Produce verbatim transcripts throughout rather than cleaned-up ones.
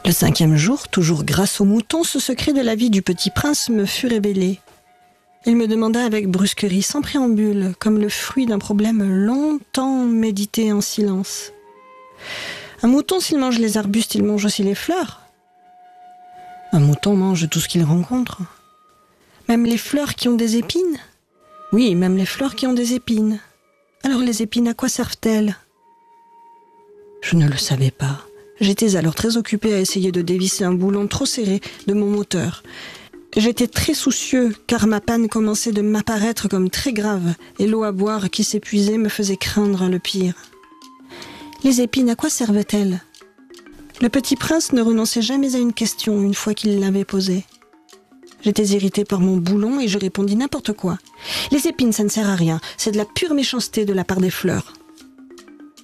Le cinquième jour, toujours grâce au mouton, ce secret de la vie du petit prince me fut révélé. Il me demanda avec brusquerie, sans préambule, comme le fruit d'un problème longtemps médité en silence. Un mouton, s'il mange les arbustes, il mange aussi les fleurs. Un mouton mange tout ce qu'il rencontre. Même les fleurs qui ont des épines. Oui, même les fleurs qui ont des épines. Alors les épines, à quoi servent-elles ? Je ne le savais pas. J'étais alors très occupée à essayer de dévisser un boulon trop serré de mon moteur. J'étais très soucieux, car ma panne commençait de m'apparaître comme très grave, et l'eau à boire qui s'épuisait me faisait craindre le pire. Les épines, à quoi servaient-elles ? Le petit prince ne renonçait jamais à une question une fois qu'il l'avait posée. J'étais irritée par mon boulon et je répondis n'importe quoi. Les épines, ça ne sert à rien, c'est de la pure méchanceté de la part des fleurs. Oh !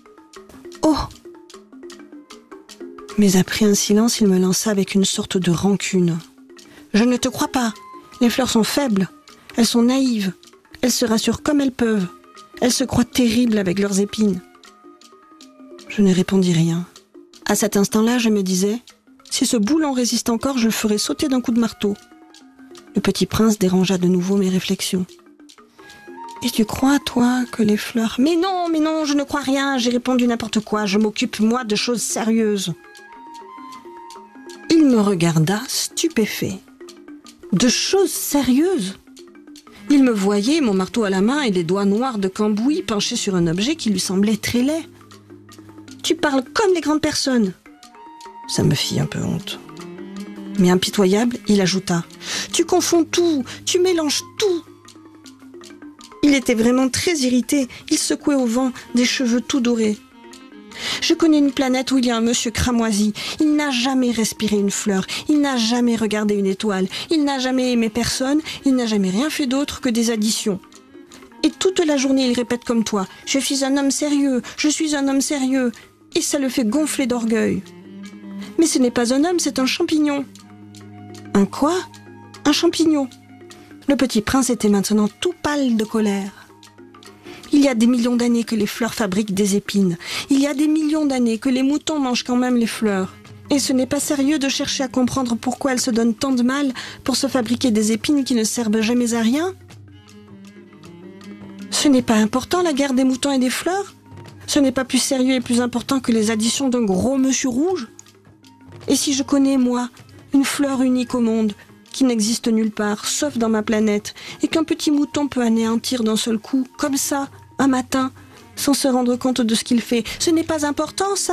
Mais après un silence, il me lança avec une sorte de rancune. Je ne te crois pas. Les fleurs sont faibles. Elles sont naïves. Elles se rassurent comme elles peuvent. Elles se croient terribles avec leurs épines. Je ne répondis rien. À cet instant-là, je me disais, si ce boulon résiste encore, je le ferai sauter d'un coup de marteau. Le petit prince dérangea de nouveau mes réflexions. Et tu crois, toi, que les fleurs... Mais non, mais non, je ne crois rien. J'ai répondu n'importe quoi. Je m'occupe, moi, de choses sérieuses. Il me regarda, stupéfait. De choses sérieuses ? Il me voyait, mon marteau à la main et les doigts noirs de cambouis penchés sur un objet qui lui semblait très laid. Tu parles comme les grandes personnes. Ça me fit un peu honte. Mais impitoyable, il ajouta. Tu confonds tout, tu mélanges tout. Il était vraiment très irrité, il secouait au vent des cheveux tout dorés. Je connais une planète où il y a un monsieur cramoisi. Il n'a jamais respiré une fleur. Il n'a jamais regardé une étoile. Il n'a jamais aimé personne. Il n'a jamais rien fait d'autre que des additions. Et toute la journée, il répète comme toi. Je suis un homme sérieux. Je suis un homme sérieux. Et ça le fait gonfler d'orgueil. Mais ce n'est pas un homme, c'est un champignon. Un quoi ? Un champignon. Le petit prince était maintenant tout pâle de colère. Il y a des millions d'années que les fleurs fabriquent des épines. Il y a des millions d'années que les moutons mangent quand même les fleurs. Et ce n'est pas sérieux de chercher à comprendre pourquoi elles se donnent tant de mal pour se fabriquer des épines qui ne servent jamais à rien. Ce n'est pas important la guerre des moutons et des fleurs ? Ce n'est pas plus sérieux et plus important que les additions d'un gros monsieur rouge ? Et si je connais, moi, une fleur unique au monde, qui n'existe nulle part, sauf dans ma planète, et qu'un petit mouton peut anéantir d'un seul coup, comme ça, un matin, sans se rendre compte de ce qu'il fait. Ce n'est pas important, ça ?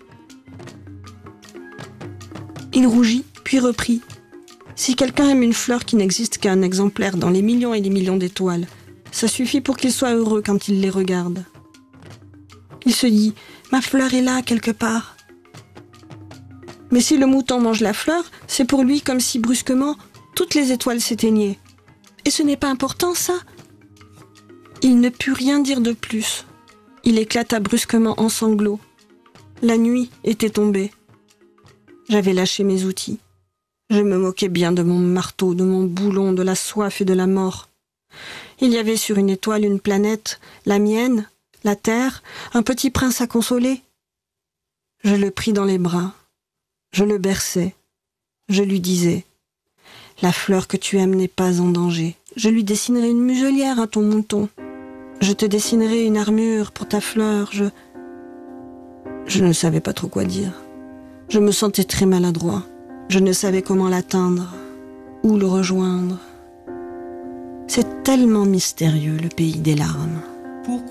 Il rougit, puis reprit. Si quelqu'un aime une fleur qui n'existe qu'un exemplaire dans les millions et les millions d'étoiles, ça suffit pour qu'il soit heureux quand il les regarde. Il se dit, ma fleur est là quelque part. Mais si le mouton mange la fleur, c'est pour lui comme si brusquement toutes les étoiles s'éteignaient. Et ce n'est pas important, ça ? Il ne put rien dire de plus. Il éclata brusquement en sanglots. La nuit était tombée. J'avais lâché mes outils. Je me moquais bien de mon marteau, de mon boulon, de la soif et de la mort. Il y avait sur une étoile une planète, la mienne, la terre, un petit prince à consoler. Je le pris dans les bras. Je le berçais. Je lui disais « La fleur que tu aimes n'est pas en danger. Je lui dessinerai une muselière à ton mouton. Je te dessinerai une armure pour ta fleur. Je... » Je ne savais pas trop quoi dire. Je me sentais très maladroit. Je ne savais comment l'atteindre, où le rejoindre. C'est tellement mystérieux, le pays des larmes.